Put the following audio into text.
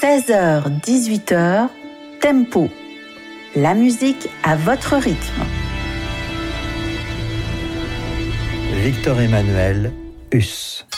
16h-18h, Tempo. La musique à votre rythme. Victor Emmanuel, Us.